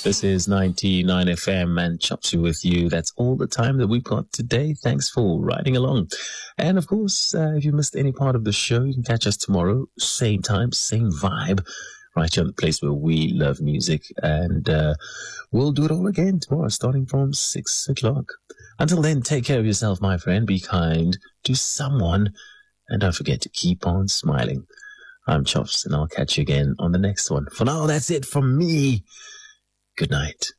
This is 99 FM and Chopsy with you. That's all the time that we've got today. Thanks for riding along. And of course, if you missed any part of the show, you can catch us tomorrow, same time, same vibe, right here on the place where we love music. And we'll do it all again tomorrow, starting from 6 o'clock. Until then, take care of yourself, my friend. Be kind to someone. And don't forget to keep on smiling. I'm Chops, and I'll catch you again on the next one. For now, that's it from me. Good night.